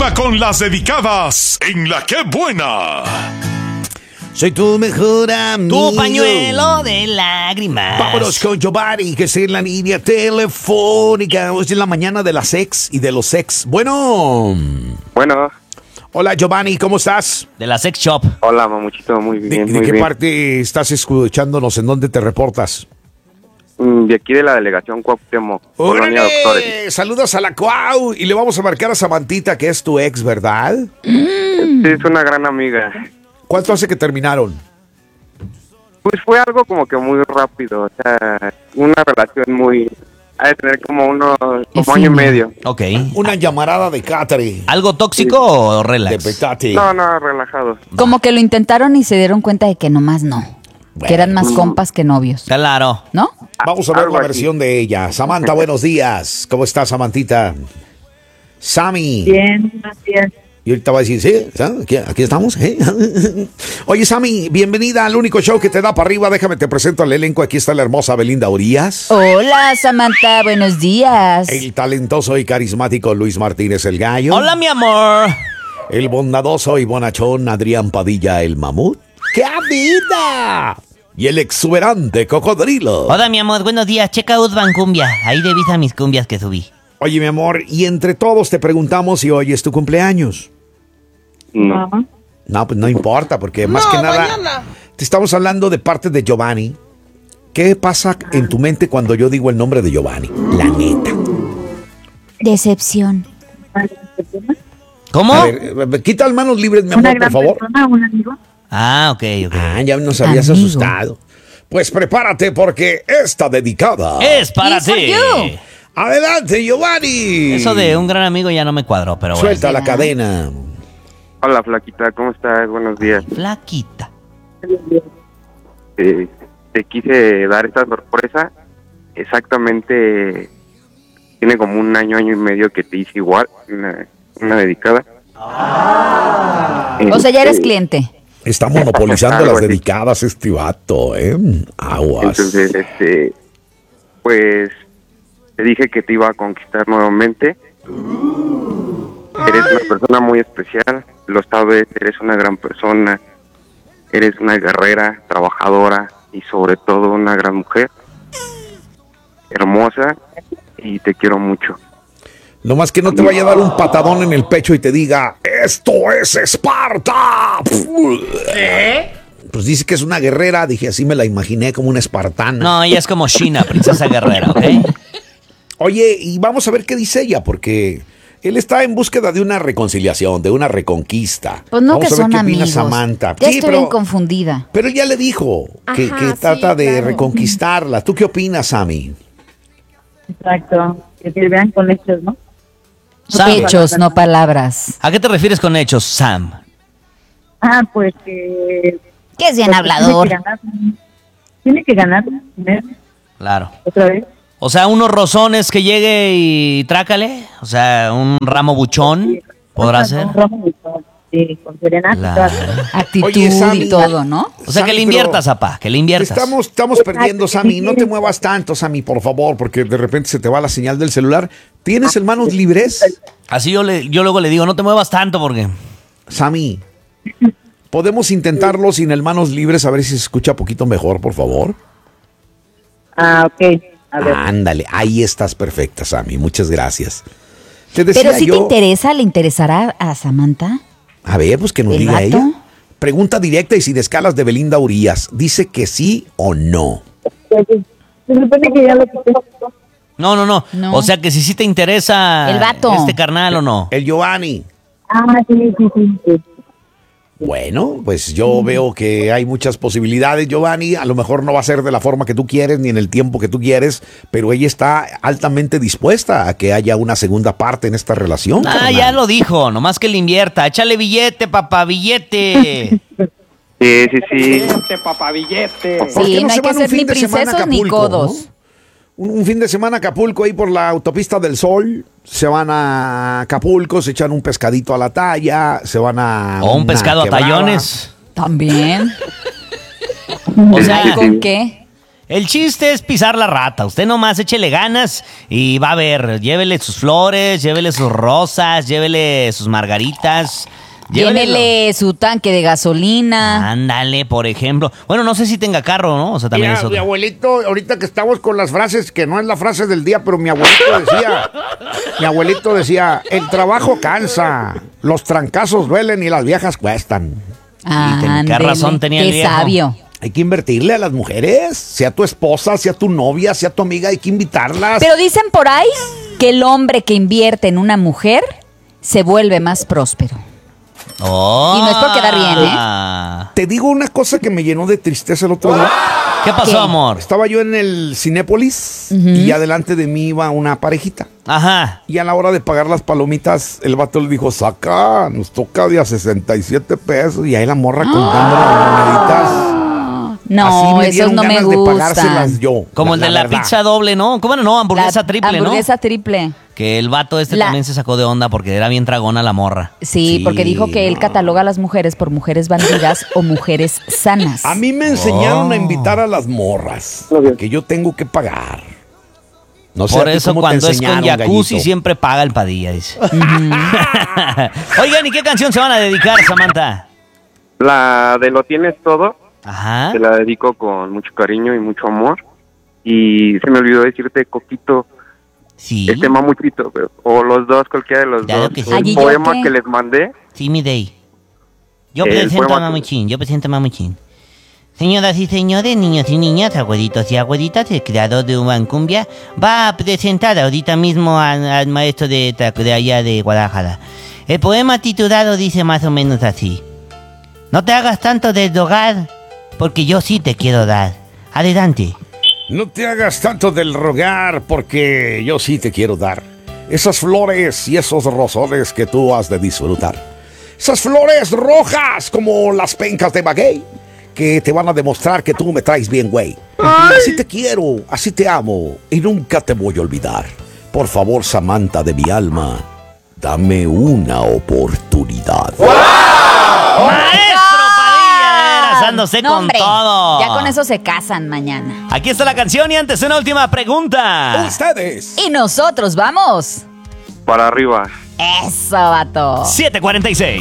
Ahora con las dedicadas en La Qué Buena. Soy tu mejor amigo. Tu pañuelo de lágrimas. Vámonos con Giovanni, que está en la línea telefónica. Hoy es la mañana de las ex y de los ex. Bueno. Hola, Giovanni, ¿cómo estás? De la sex shop. Hola, mamuchito, muy bien. ¿De muy qué bien. parte estás escuchándonos? ¿En dónde te reportas? De aquí de la delegación Cuauhtémoc, Colonia Doctores. ¡Órale! Saludos a la Cuau. Y le vamos a marcar a Samantita, que es tu ex, ¿verdad? Sí, es una gran amiga. ¿Cuánto hace que terminaron? Pues fue algo como que muy rápido, o sea, una relación muy... Ha de tener como año y medio. Ok. Una llamarada de Catri. ¿Algo tóxico o De relax? Petate. No, relajado. Como que lo intentaron y se dieron cuenta de que nomás no. Que eran más compas que novios. Claro. ¿No? Vamos a ver Algo la así. versión de ella. Samantha, buenos días. ¿Cómo estás, Samantita? Sammy. Bien, gracias. Y ahorita va a decir, sí, aquí estamos. Oye, Sammy, bienvenida al único show que te da para arriba. Déjame te presento al elenco. Aquí está la hermosa Belinda Urias. Hola, Samantha, buenos días. El talentoso y carismático Luis Martínez el Gallo. Hola, mi amor. El bondadoso y bonachón Adrián Padilla el Mamut. ¡Qué vida! Y el exuberante Cocodrilo. Hola, mi amor. Buenos días. Checa Udvan Cumbia. Ahí revisa mis cumbias que subí. Oye, mi amor, y entre todos te preguntamos si hoy es tu cumpleaños. No. No, pues no importa, porque más que nada te estamos hablando de parte de Giovanni. ¿Qué pasa en tu mente cuando yo digo el nombre de Giovanni? La neta. Decepción. ¿Cómo? A ver, quita las manos libres, mi Una amor, por gran favor. persona, un amigo. Ah, ok. Ah, ya nos habías Amigo. asustado. Pues prepárate porque está dedicada. Es para Yes, for ti. you. Adelante, Giovanni. Eso de un gran amigo ya no me cuadró, pero bueno. Suelta la cadena. Hola, flaquita, ¿cómo estás? Buenos días. Flaquita. Te quise dar esta sorpresa. Exactamente, tiene como un año y medio que te hice igual, una dedicada. O sea, ya eres cliente. Está monopolizando Algo las así. dedicadas este vato, Aguas. Entonces, pues te dije que te iba a conquistar nuevamente. Eres una persona muy especial, lo sabes, eres una gran persona, eres una guerrera, trabajadora y sobre todo una gran mujer, hermosa y te quiero mucho. No más que no te vaya a dar un patadón en el pecho y te diga, ¡esto es Esparta! Pues dice que es una guerrera, dije, así me la imaginé como una espartana. No, ella es como Sheena, princesa guerrera, ¿ok? Oye, y vamos a ver qué dice ella, porque él está en búsqueda de una reconciliación, de una reconquista. Pues no, Vamos que a ver son qué opina amigos. Samantha. Ya Sí, estoy bien confundida. pero ella le dijo que trata de reconquistarla. ¿Tú qué opinas, Sammy? Exacto. Que se vean con hechos, ¿no? Sam, Hechos, no palabras. ¿a qué te refieres con hechos, Sam? Pues que... Que es bien pues, hablador. Tiene que ganar primero, Claro. otra vez. O sea, unos rozones que llegue y trácale. O sea, un ramo buchón. ¿Podrá ser? Un ramo de todo, sí, con serenata y Claro. todo. Actitud Oye, Sammy. y todo, ¿no? O sea, que le Sammy, inviertas, pero apá, que le inviertas. Estamos perdiendo, Sammy. No te muevas tanto, Sammy, por favor, porque de repente se te va la señal del celular. ¿Tienes el manos libres? Así yo luego le digo, no te muevas tanto porque... Sammy, ¿podemos intentarlo sin el manos libres a ver si se escucha poquito mejor, por favor? Ok. A ver. Ándale, ahí estás perfecta, Sammy. Muchas gracias. Te Pero decía si te yo, interesa, ¿le interesará a Samantha? a ver, pues que nos ¿El diga vato? ella. Pregunta directa y sin escalas de Belinda Urias. ¿Dice que sí o no? Se supone que ya lo quité. No. No. O sea, que si sí te interesa... El vato. Este carnal o no. El Giovanni. Sí. Bueno, pues yo veo que hay muchas posibilidades, Giovanni. A lo mejor no va a ser de la forma que tú quieres ni en el tiempo que tú quieres, pero ella está altamente dispuesta a que haya una segunda parte en esta relación. Ah, carnal. ya lo dijo, nomás que le invierta. Échale billete, papá, billete. Sí. ¿Por qué Sí, no hay se que van un ser fin ni de semana a princesos ni Acapulco, codos. ¿no? Un fin de semana a Acapulco ahí por la autopista del Sol. Se van a Acapulco, se echan un pescadito a la talla, se van a... O un una pescado a quebrada. tallones. También. O sea, Ay, ¿con qué? El chiste es pisar la rata. Usted nomás échele ganas y va a ver. Llévele sus flores, llévele sus rosas, llévele sus margaritas. Llévele su tanque de gasolina. Ándale, por ejemplo. Bueno, no sé si tenga carro, ¿no? O sea, también Mira, eso. mi abuelito, ahorita que estamos con las frases, que no es la frase del día, pero mi abuelito decía, el trabajo cansa, los trancazos duelen y las viejas cuestan. ¿Qué razón tenía el Qué viejo? sabio. Hay que invertirle a las mujeres, sea tu esposa, sea tu novia, sea tu amiga, hay que invitarlas. Pero dicen por ahí que el hombre que invierte en una mujer se vuelve más próspero. Oh. Y no es por quedar bien, Te digo una cosa que me llenó de tristeza el otro día. ¿Qué pasó, ¿Qué? amor? Estaba yo en el Cinépolis y adelante de mí iba una parejita. Ajá. Y a la hora de pagar las palomitas, el vato le dijo, saca, nos toca de a 67 pesos. Y ahí la morra contando las moneditas. No, Así me esos dieron no me ganas de gustan. pagárselas yo. Como el de la verdad. pizza doble, ¿no? ¿Cómo no? Hamburguesa triple, Hamburguesa triple. ¿no? Que el vato La- también se sacó de onda porque era bien tragona la morra. Sí, Sí, porque dijo que él cataloga a las mujeres por mujeres bandidas o mujeres sanas. A mí me enseñaron a invitar a las morras. Que yo tengo que pagar. No sé Por a ti eso cómo te cuando es con enseñaron, jacuzzi gallito. siempre paga el Padilla, dice. Oigan, ¿y qué canción se van a dedicar, Samantha? La de Lo Tienes Todo, Ajá. te la dedico con mucho cariño y mucho amor. Y se me olvidó decirte, Coquito, Sí. Mamuchito, o los dos, cualquiera de los Claro dos. que sí. El Allí yo poema qué. que les mandé, Sí, mi day. Yo El presento a poema- Mamuchín, Señoras y señores, niños y niñas, abuelitos y abuelitas, el creador de Urban Cumbia va a presentar ahorita mismo al maestro de allá de Guadalajara. El poema titulado dice más o menos así. No te hagas tanto de rogar, porque yo sí te quiero dar. Adelante. No te hagas tanto del rogar porque yo sí te quiero dar. Esas flores y esos rosoles que tú has de disfrutar. Esas flores rojas como las pencas de maguey que te van a demostrar que tú me traes bien, güey. Así te quiero, así te amo y nunca te voy a olvidar. Por favor, Samantha de mi alma, dame una oportunidad. ¡Maestro Padilla! Abrazándose No, con hombre, todo. Ya con eso se casan mañana. Aquí está la canción y antes una última pregunta. Ustedes. Y nosotros vamos. para arriba. Eso, vato. 7:46.